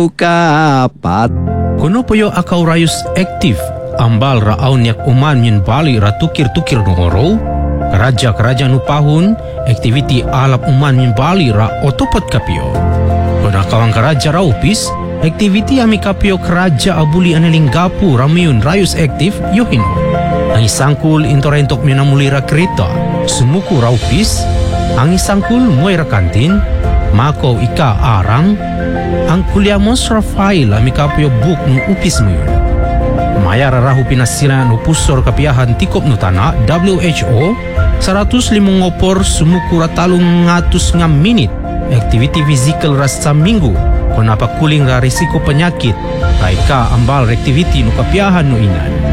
kapat. Kuno po yo akaw rayos active. Ambal raaw niyak uman yun bali ra tukir-tukir no oro. Karaja nupahon, activity alap uman yun bali ra otopat kapyo. Kung akawang karaja ra upis, activity ami kapyo karaja abuli analing gapu ramyun rayos active yohin. Ang isangkul intorentok mi namulira krita, sumuku ra upis, ang isangkul moy ra kantin, mako ika arang, ang kulyamos Rafael ami kapyo book ng upis mo yun. Maya rarahu pinasila no pusor kapiyahan tikop no tana WHO 105 ngopor sumukura talong ngatus nga minute activity physical ras sa minggu kung napakuling ra risiko penyakit kay ka ambal activity no kapiyahan no inan.